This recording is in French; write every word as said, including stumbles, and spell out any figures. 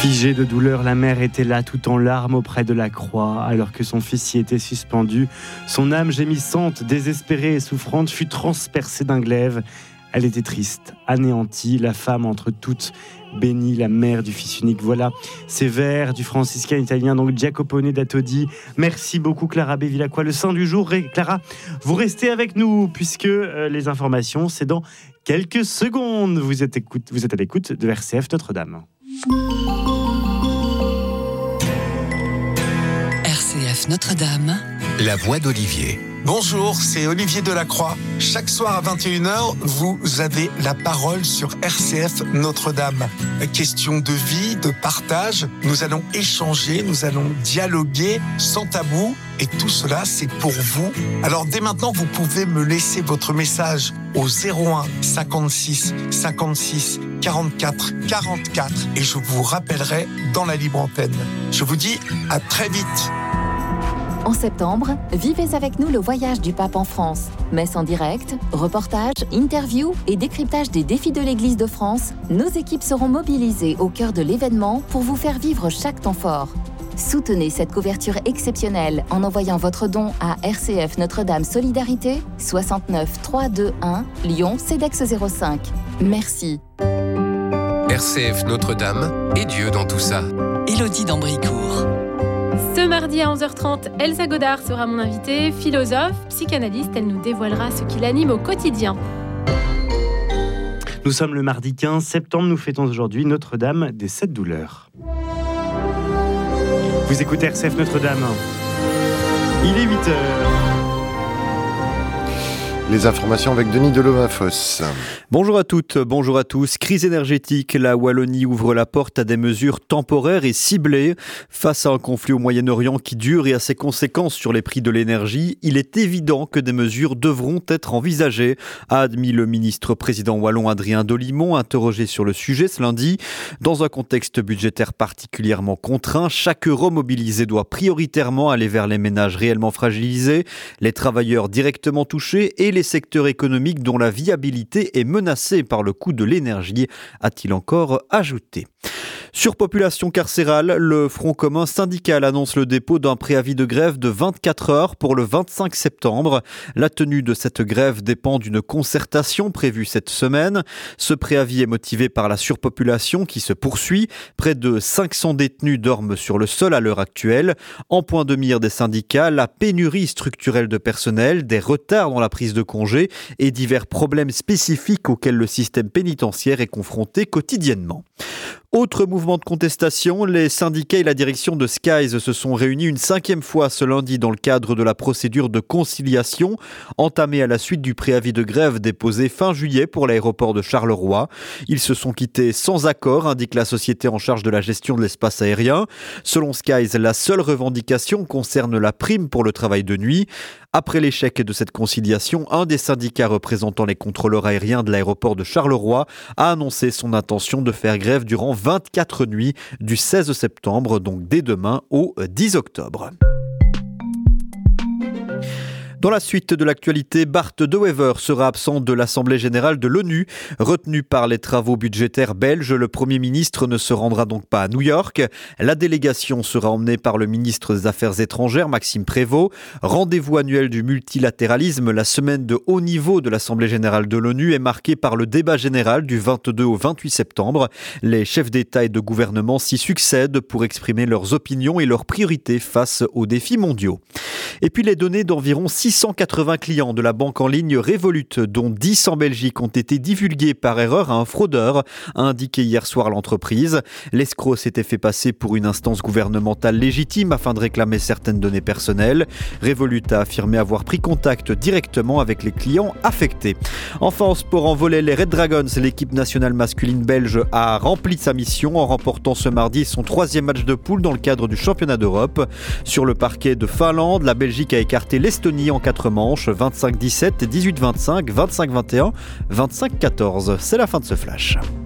Figée de douleur, la mère était là tout en larmes auprès de la croix, alors que son fils y était suspendu. Son âme gémissante, désespérée et souffrante fut transpercée d'un glaive. Elle était triste, anéantie, la femme entre toutes, bénie la mère du fils unique. Voilà ces vers du franciscain italien, donc Jacopone da Todi. Merci beaucoup Clara Bevilacqua. Le saint du jour, et Clara, vous restez avec nous, puisque euh, les informations, c'est dans quelques secondes. Vous êtes, écoute, vous êtes à l'écoute de R C F Notre-Dame. R C F Notre-Dame, la voix d'Olivier. Bonjour, c'est Olivier Delacroix. Chaque soir à vingt et une heures, vous avez la parole sur R C F Notre-Dame. Question de vie, de partage, nous allons échanger, nous allons dialoguer sans tabou. Et tout cela, c'est pour vous. Alors dès maintenant, vous pouvez me laisser votre message au zéro un cinquante-six cinquante-six quarante-quatre quarante-quatre et je vous rappellerai dans la libre antenne. Je vous dis à très vite. En septembre, vivez avec nous le voyage du pape en France. Messe en direct, reportages, interviews et décryptage des défis de l'Église de France, nos équipes seront mobilisées au cœur de l'événement pour vous faire vivre chaque temps fort. Soutenez cette couverture exceptionnelle en envoyant votre don à R C F Notre-Dame Solidarité, soixante-neuf trois cent vingt-et-un, Lyon, CEDEX zéro cinq. Merci. R C F Notre-Dame et Dieu dans tout ça. Élodie d'Ambricourt. Ce mardi à onze heures trente, Elsa Godard sera mon invitée, philosophe, psychanalyste. Elle nous dévoilera ce qui l'anime au quotidien. Nous sommes le mardi quinze septembre, nous fêtons aujourd'hui Notre-Dame des Sept Douleurs. Vous écoutez R C F Notre-Dame. Il est huit heures. Les informations avec Denis Delomafoss. Bonjour à toutes, bonjour à tous. Crise énergétique, la Wallonie ouvre la porte à des mesures temporaires et ciblées. Face à un conflit au Moyen-Orient qui dure et à ses conséquences sur les prix de l'énergie, il est évident que des mesures devront être envisagées, a admis le ministre-président wallon Adrien Dolimon, interrogé sur le sujet ce lundi. Dans un contexte budgétaire particulièrement contraint, chaque euro mobilisé doit prioritairement aller vers les ménages réellement fragilisés, les travailleurs directement touchés et les secteurs économiques dont la viabilité est menacée par le coût de l'énergie, a-t-il encore ajouté. Surpopulation carcérale, le Front commun syndical annonce le dépôt d'un préavis de grève de vingt-quatre heures pour le vingt-cinq septembre. La tenue de cette grève dépend d'une concertation prévue cette semaine. Ce préavis est motivé par la surpopulation qui se poursuit. Près de cinq cents détenus dorment sur le sol à l'heure actuelle. En point de mire des syndicats, la pénurie structurelle de personnel, des retards dans la prise de congé et divers problèmes spécifiques auxquels le système pénitentiaire est confronté quotidiennement. Autre mouvement de contestation, les syndicats et la direction de Skies se sont réunis une cinquième fois ce lundi dans le cadre de la procédure de conciliation entamée à la suite du préavis de grève déposé fin juillet pour l'aéroport de Charleroi. Ils se sont quittés sans accord, indique la société en charge de la gestion de l'espace aérien. Selon Skies, la seule revendication concerne la prime pour le travail de nuit. Après l'échec de cette conciliation, un des syndicats représentant les contrôleurs aériens de l'aéroport de Charleroi a annoncé son intention de faire grève durant vingt-quatre nuits du seize septembre, donc dès demain au dix octobre. Dans la suite de l'actualité, Bart De Wever sera absent de l'Assemblée générale de l'ONU. Retenu par les travaux budgétaires belges, le Premier ministre ne se rendra donc pas à New York. La délégation sera emmenée par le ministre des Affaires étrangères, Maxime Prévost. Rendez-vous annuel du multilatéralisme, la semaine de haut niveau de l'Assemblée générale de l'ONU est marquée par le débat général du vingt-deux au vingt-huit septembre. Les chefs d'État et de gouvernement s'y succèdent pour exprimer leurs opinions et leurs priorités face aux défis mondiaux. Et puis les données d'environ six cent quatre-vingts clients de la banque en ligne Revolut, dont dix en Belgique, ont été divulguées par erreur à un fraudeur, a indiqué hier soir l'entreprise. L'escroc s'était fait passer pour une instance gouvernementale légitime afin de réclamer certaines données personnelles. Revolut a affirmé avoir pris contact directement avec les clients affectés. Enfin, en sport en volley, les Red Dragons, l'équipe nationale masculine belge, a rempli sa mission en remportant ce mardi son troisième match de poule dans le cadre du championnat d'Europe. Sur le parquet de Finlande, la Belgique a écarté l'Estonie en quatre manches, vingt-cinq dix-sept, dix-huit vingt-cinq, vingt-cinq vingt et un, vingt-cinq quatorze. C'est la fin de ce flash.